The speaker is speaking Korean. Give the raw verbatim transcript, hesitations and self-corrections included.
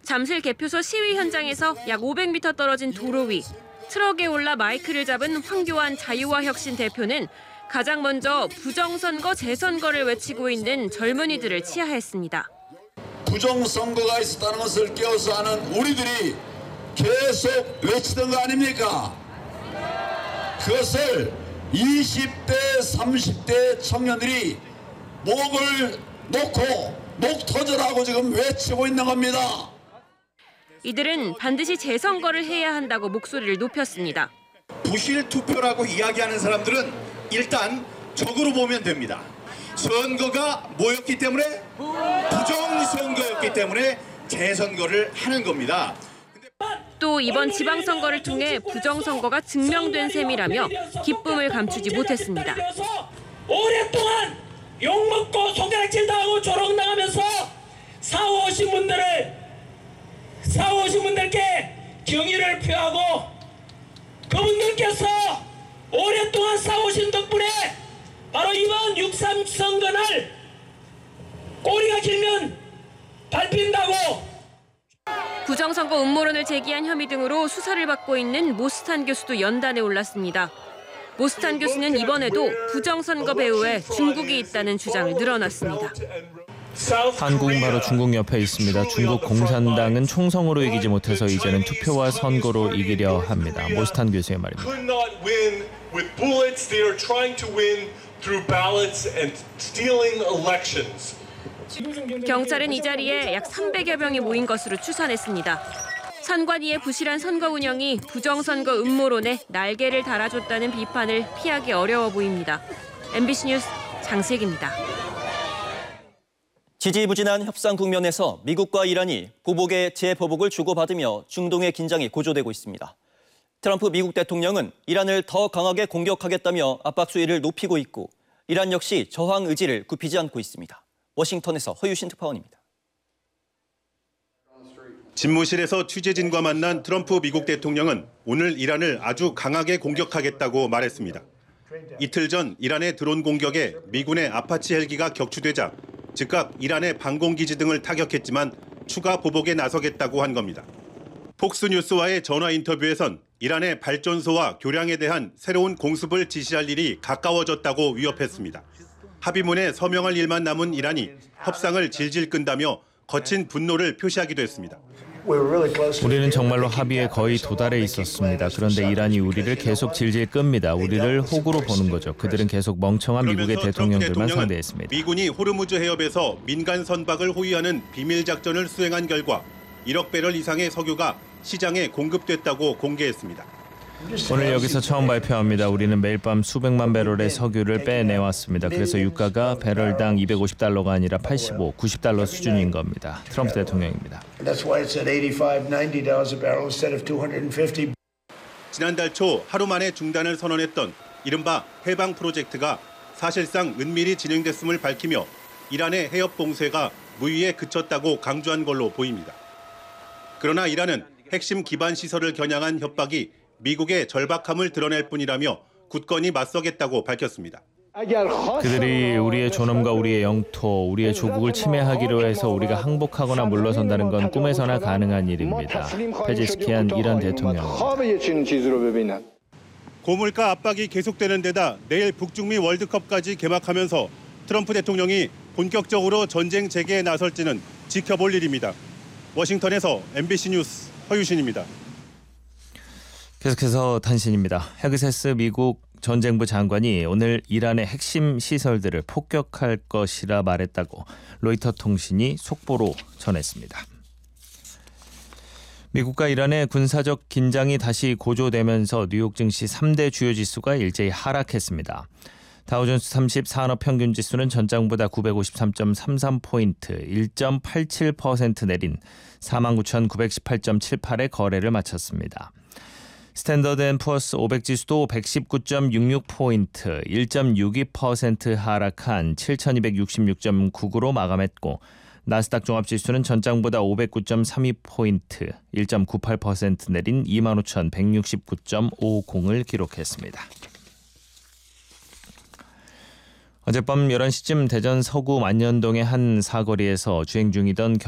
잠실 개표소 시위 현장에서 약 오백 미터 떨어진 도로 위 트럭에 올라 마이크를 잡은 황교안 자유와혁신 대표는 가장 먼저 부정선거 재선거를 외치고 있는 젊은이들을 치하했습니다. 부정선거가 있었다는 것을 깨워서 하는 우리들이 계속 외치던 거 아닙니까? 그것을 이십 대, 삼십 대 청년들이 목을 놓고 목 터져라고 지금 외치고 있는 겁니다. 이들은 반드시 재선거를 해야 한다고 목소리를 높였습니다. 부실 투표라고 이야기하는 사람들은 일단 적으로 보면 됩니다. 선거가 뭐였기 때문에? 부정선거였기 때문에 재선거를 하는 겁니다. 또 이번 지방선거를 통해 부정선거가 증명된 셈이라며 기쁨을 감추지 못했습니다. 오랫동안 욕먹고 손가락질 당하고 조롱당하면서 싸워오신 분들을 싸워오신 분들께 경의를 표하고 그분들께서 오랫동안 싸우신 덕분에 바로 이번 육삼 선거날 꼬리가 길면 밟힌다고. 부정선거 음모론을 제기한 혐의 등으로 수사를 받고 있는 모스탄 교수도 연단에 올랐습니다. 모스탄 교수는 이번에도 부정선거 배후에 중국이 있다는 주장을 늘어놨습니다. 한국은 바로 중국 옆에 있습니다. 중국 공산당은 총성으로 이기지 못해서 이제는 투표와 선거로 이기려 합니다. 모스탄 교수의 말입니다. 경찰은 이 자리에 약 삼백여 명이 모인 것으로 추산했습니다. 선관위의 부실한 선거 운영이 부정선거 음모론에 날개를 달아줬다는 비판을 피하기 어려워 보입니다. 엠비씨 뉴스 장세기입니다. 지지부진한 협상 국면에서 미국과 이란이 보복에 재보복을 주고받으며 중동의 긴장이 고조되고 있습니다. 트럼프 미국 대통령은 이란을 더 강하게 공격하겠다며 압박 수위를 높이고 있고 이란 역시 저항 의지를 굽히지 않고 있습니다. 워싱턴에서 허유신 특파원입니다. 집무실에서 취재진과 만난 트럼프 미국 대통령은 오늘 이란을 아주 강하게 공격하겠다고 말했습니다. 이틀 전 이란의 드론 공격에 미군의 아파치 헬기가 격추되자 즉각 이란의 방공기지 등을 타격했지만 추가 보복에 나서겠다고 한 겁니다. 폭스뉴스와의 전화 인터뷰에선 이란의 발전소와 교량에 대한 새로운 공습을 지시할 일이 가까워졌다고 위협했습니다. 합의문에 서명할 일만 남은 이란이 협상을 질질 끈다며 거친 분노를 표시하기도 했습니다. 우리는 정말로 합의에 거의 도달해 있었습니다. 그런데 이란이 우리를 계속 질질 끕니다. 우리를 호구로 보는 거죠. 그들은 계속 멍청한 미국의 대통령들만 상대했습니다. 미군이 호르무즈 해협에서 민간 선박을 호위하는 비밀 작전을 수행한 결과 일억 배럴 이상의 석유가 시장에 공급됐다고 공개했습니다. 오늘 여기서 처음 발표합니다. 우리는 매일 밤 수백만 배럴의 석유를 빼내왔습니다. 그래서 유가가 배럴당 이백오십 달러가 아니라 팔십오, 구십 달러 수준인 겁니다. 트럼프 대통령입니다. 지난달 초 하루 만에 중단을 선언했던 이른바 해방 프로젝트가 사실상 은밀히 진행됐음을 밝히며 이란의 해협 봉쇄가 무위에 그쳤다고 강조한 걸로 보입니다. 그러나 이란은 핵심 기반 시설을 겨냥한 협박이 미국의 절박함을 드러낼 뿐이라며 굳건히 맞서겠다고 밝혔습니다. 그들이 우리의 존엄과 우리의 영토, 우리의 조국을 침해하기로 해서 우리가 항복하거나 물러선다는 건 꿈에서나 가능한 일입니다. 페제시키안 이란 대통령입니다. 고물가 압박이 계속되는 데다 내일 북중미 월드컵까지 개막하면서 트럼프 대통령이 본격적으로 전쟁 재개에 나설지는 지켜볼 일입니다. 워싱턴에서 엠비씨 뉴스 허유신입니다. 계속해서 단신입니다. 헤그세스 미국 전쟁부 장관이 오늘 이란의 핵심 시설들을 폭격할 것이라 말했다고 로이터 통신이 속보로 전했습니다. 미국과 이란의 군사적 긴장이 다시 고조되면서 뉴욕 증시 삼 대 주요 지수가 일제히 하락했습니다. 다우존스 삼십 산업평균지수는 전장보다 구백오십삼 점 삼삼 포인트, 일 점 팔칠 퍼센트 내린 사만 구천구백십팔 점 칠팔에 거래를 마쳤습니다. 스탠더드 앤 푸어스 오백 지수도 백십구 점 육육 포인트, 일 점 육이 퍼센트 하락한 칠천이백육십육 점 구구로 마감했고 나스닥 종합지수는 전장보다 오백구 점 삼이 포인트, 일 점 구팔 퍼센트 내린 이만 오천백육십구 점 오공을 기록했습니다. 어젯밤 열한 시쯤 대전 서구 만년동의 한 사거리에서 주행 중이던